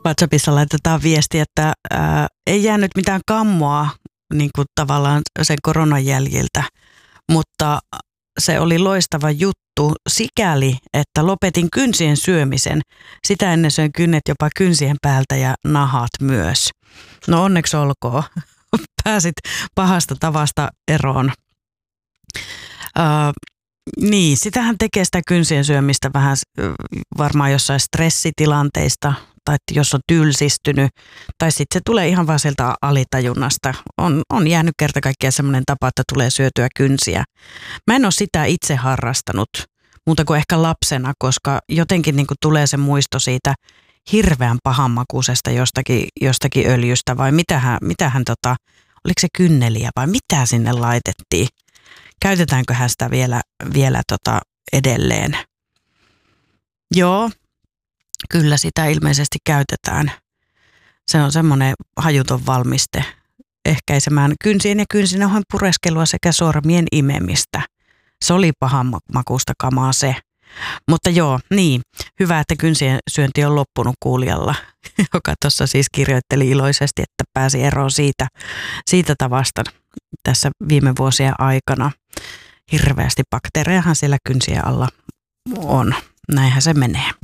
WhatsAppissa laitetaan viesti, että ei jäänyt mitään kammoa niin kuin tavallaan sen koronan jäljiltä, mutta se oli loistava juttu sikäli, että lopetin kynsien syömisen. Sitä ennen söin kynnet jopa kynsien päältä ja nahat myös. No onneksi olkoon. Pääsit pahasta tavasta eroon. Niin, sitähän tekee sitä kynsien syömistä vähän varmaan jossain stressitilanteista, tai jos on tylsistynyt, tai sitten se tulee ihan vaan sieltä alitajunnasta. On jäänyt kerta kaikkiaan semmoinen tapa, että tulee syötyä kynsiä. Mä en ole sitä itse harrastanut, muuta kuin ehkä lapsena, koska jotenkin niin kuin tulee se muisto siitä hirveän pahanmakuisesta jostakin öljystä, vai mitähän oliko se kynneliä vai mitä sinne laitettiin? Käytetäänköhän sitä vielä edelleen? Joo, kyllä sitä ilmeisesti käytetään. Se on semmoinen hajuton valmiste ehkäisemään kynsien ja kynsinauhan pureskelua sekä sormien imemistä. Se oli pahan makuusta kamaa se. Mutta joo, niin. Hyvä, että kynsien syönti on loppunut kuulijalla, joka tuossa siis kirjoitteli iloisesti, että pääsi eroon siitä tavasta tässä viime vuosien aikana. Hirveästi bakteerejahan siellä kynsien alla on. Näinhän se menee.